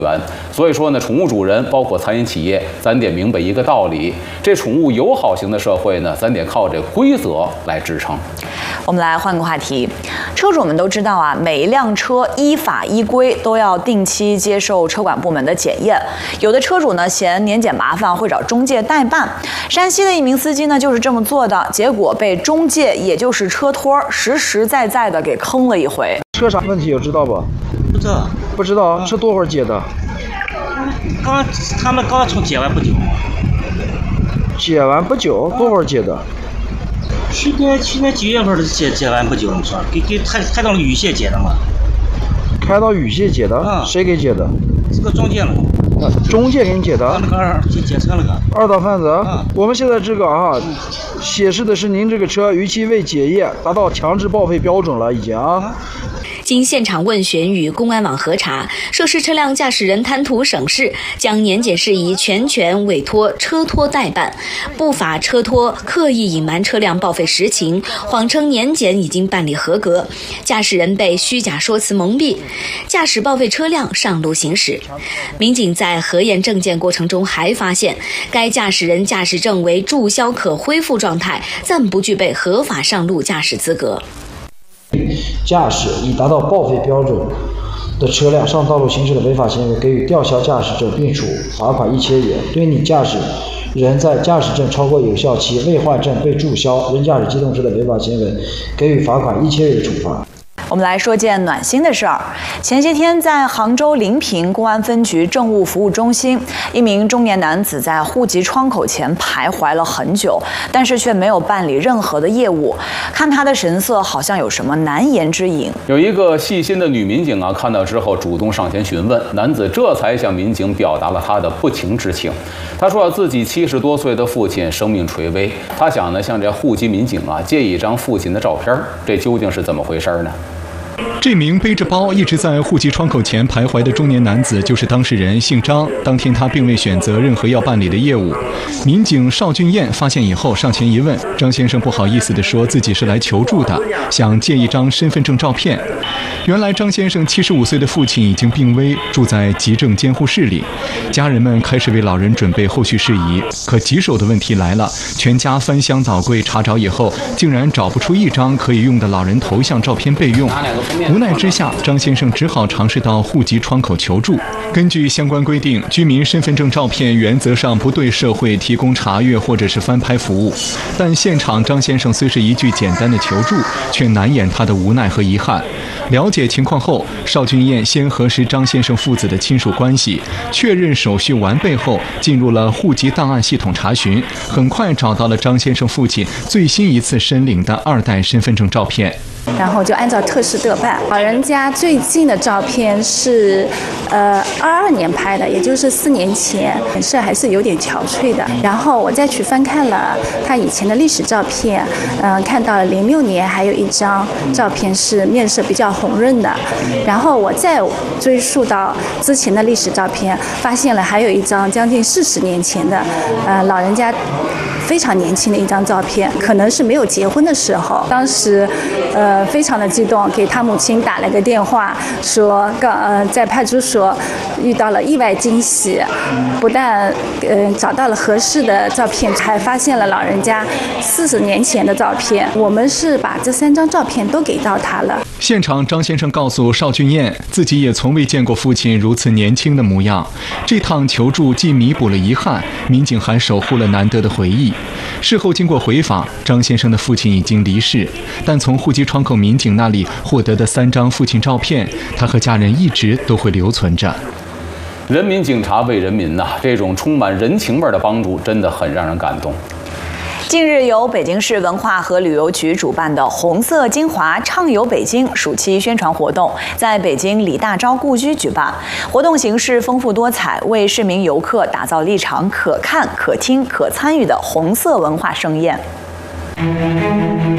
所以说呢，宠物主人包括餐饮企业，咱得明白一个道理：这宠物友好型的社会呢，咱得靠这规则来支撑。 我们来换个话题，车主们都知道啊，每一辆车依法依规都要定期接受车管部门的检验。有的车主呢嫌年检麻烦，会找中介代办。山西的一名司机呢就是这么做的，结果被中介也就是车托实实在在的给坑了一回。 车啥问题有知道不？ 不知道。 不知道，是多会儿解的？ 他们刚从解完不久。 解完不久，多会儿解的？ 去年9月份的解完不久，你说给开到了雨蟹解的嘛？ 开到雨蟹解的？谁给解的？ 这个中介了。 中介给你解的？ 那个检测了个。 二道贩子，我们现在这个显示的是您这个车逾期未检验，达到强制报废标准了，已经啊。 经现场问询与公安网核查，涉事车辆驾驶人贪图省事，将年检事宜全权委托车托代办，不法车托刻意隐瞒车辆报废实情，谎称年检已经办理合格，驾驶人被虚假说辞蒙蔽，驾驶报废车辆上路行驶。民警在核验证件过程中还发现，该驾驶人驾驶证为注销可恢复状态，暂不具备合法上路驾驶资格。 驾驶已达到报废标准的车辆上道路行驶的违法行为，给予吊销驾驶证，并处罚款1000元。对你驾驶人在驾驶证超过有效期未换证被注销人驾驶机动车的违法行为，给予罚款1000元的处罚。 我们来说件暖心的事儿。前些天，在杭州临平公安分局政务服务中心，一名中年男子在户籍窗口前徘徊了很久，但是却没有办理任何的业务。看他的神色，好像有什么难言之隐。 有一个细心的女民警啊，看到之后主动上前询问，男子这才向民警表达了他的不情之请。他说自己70多岁的父亲生命垂危，他想呢向这户籍民警啊借一张父亲的照片，这究竟是怎么回事呢？ 这名背着包一直在户籍窗口前徘徊的中年男子就是当事人，姓张。当天他并未选择任何要办理的业务。民警邵俊彦发现以后上前一问，张先生不好意思地说自己是来求助的，想借一张身份证照片。原来张先生75岁的父亲已经病危，住在急症监护室里。家人们开始为老人准备后续事宜，可棘手的问题来了，全家翻箱倒柜查找以后，竟然找不出一张可以用的老人头像照片备用。无奈之下，张先生只好尝试到户籍窗口求助。根据相关规定，居民身份证照片原则上不对社会提供查阅或者是翻拍服务，但现场张先生虽是一句简单的求助，却难掩他的无奈和遗憾。了解情况后，邵俊彦先核实张先生父子的亲属关系，确认手续完备后，进入了户籍档案系统查询，很快找到了张先生父亲最新一次申领的2代身份证照片。 然后就按照特事特办。老人家最近的照片是22年拍的，也就是4年前，脸色还是有点憔悴的。然后我再去翻看了他以前的历史照片，看到了06年还有一张照片是面色比较红润的。然后我再追溯到之前的历史照片，发现了还有一张将近40年前的，老人家非常年轻的一张照片，可能是没有结婚的时候。当时非常的激动，给他母亲打了个电话，说在派出所遇到了意外惊喜，不但找到了合适的照片，还发现了老人家40年前的照片。我们是把这3张照片都给到他了。 现场，张先生告诉邵俊彦，自己也从未见过父亲如此年轻的模样。这趟求助既弥补了遗憾，民警还守护了难得的回忆。事后经过回访，张先生的父亲已经离世，但从户籍窗口民警那里获得的3张父亲照片，他和家人一直都会留存着。 人民警察为人民呐，这种充满人情味的帮助真的很让人感动。 近日，由北京市文化和旅游局主办的“红色精华畅游北京”暑期宣传活动，在北京李大钊故居举办。活动形式丰富多彩，为市民游客打造了一场可看、可听、可参与的红色文化盛宴。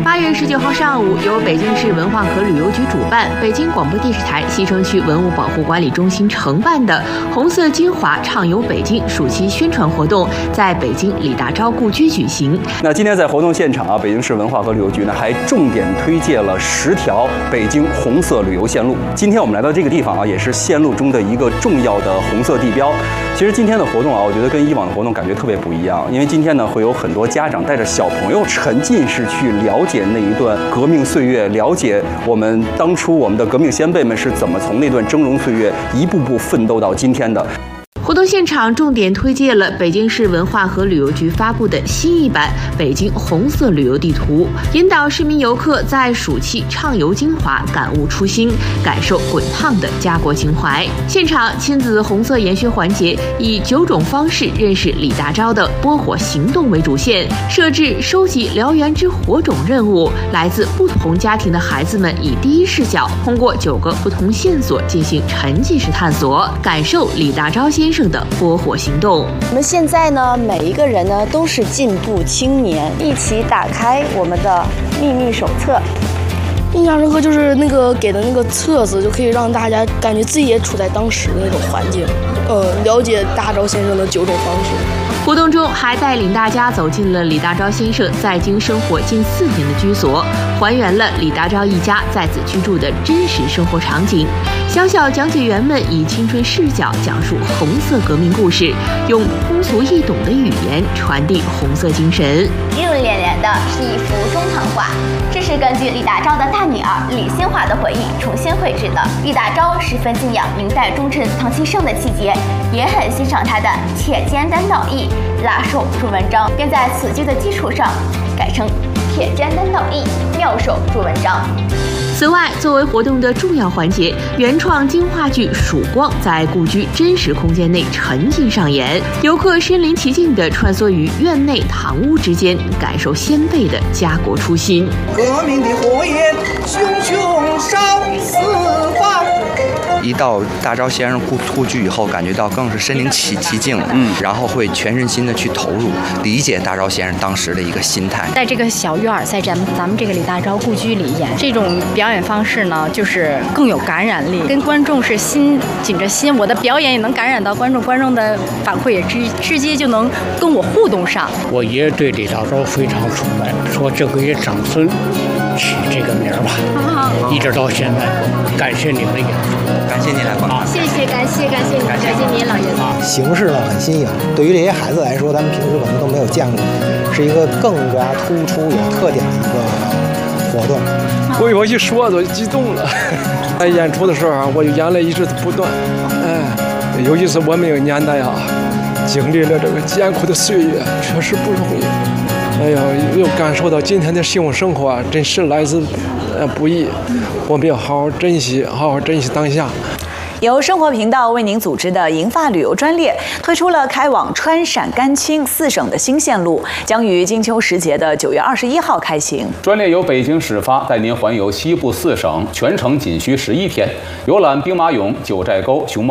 8月19号上午，由北京市文化和旅游局主办，北京广播电视台西城区文物保护管理中心承办的“红色精华畅游北京”暑期宣传活动，在北京李大钊故居举行。 那今天在活动现场啊，北京市文化和旅游局呢还重点推介了10条北京红色旅游线路。今天我们来到这个地方啊，也是线路中的一个重要的红色地标。其实今天的活动啊，我觉得跟以往的活动感觉特别不一样，因为今天呢会有很多家长带着小朋友沉浸式去了解那一段革命岁月，了解我们当初我们的革命先辈们是怎么从那段峥嵘岁月一步步奋斗到今天的。 活动现场重点推介了北京市文化和旅游局发布的新一版北京红色旅游地图，引导市民游客在暑期畅游金华，感悟初心，感受滚烫的家国情怀。现场亲子红色研学环节以9种方式认识李大钊的拨火行动为主线，设置收集燎原之火种任务，来自不同家庭的孩子们以第一视角，通过9个不同线索进行沉浸式探索，感受李大钊先生的拨火行动。 我们现在呢，每一个人呢都是进步青年，一起打开我们的秘密手册。 印象深刻就是那个给的那个册子，就可以让大家感觉自己也处在当时的那种环境，了解大钊先生的9种方式。 活动中还带领大家走进了李大钊先生在京生活近4年的居所，还原了李大钊一家在此居住的真实生活场景。小小讲解员们以青春视角讲述红色革命故事，用通俗易懂的语言传递红色精神。 映入眼帘的是一幅中堂画，这是根据李大钊的大女儿李新华的回忆重新绘制的。李大钊十分敬仰明代忠臣唐其盛的气节，也很欣赏他的铁肩担道义，拉手著文章，便在此句的基础上改成铁肩担道义，妙手著文章。 此外，作为活动的重要环节，原创京话剧《曙光》在故居真实空间内沉浸上演，游客身临其境地穿梭于院内堂屋之间，感受先辈的家国初心。 革命的火焰熊熊烧四方。 一到大钊先生故居以后，感觉到更是身临其境，然后会全身心的去投入，理解大钊先生当时的一个心态。 在这个小院儿，在咱们这个李大钊故居里演这种表演方式呢，就是更有感染力，跟观众是心紧着心，我的表演也能感染到观众，观众的反馈也直接就能跟我互动上。 我爷爷对李大钊非常崇拜，说这个给长孙取这个名吧，一直到现在。感谢你们演出， 感谢您来观看， 谢谢，感谢你，感谢您老爷子。 形式呢很新颖，对于这些孩子来说，他们平时可能都没有见过，是一个更加突出有特点的一个活动。 我一说都激动了，在演出的时候啊，我眼泪一直不断。尤其是我们那个年代啊，经历了这个艰苦的岁月，确实不容易。哎呀，又感受到今天的幸福生活啊，真是来自不易。我们要好好珍惜当下。 由生活频道为您组织的银发旅游专列推出了开往川陕甘青4省的新线路，将于金秋时节的9月21号开行。 专列由北京始发，带您环游西部4省，全程仅需11天，游览兵马俑、九寨沟、熊猫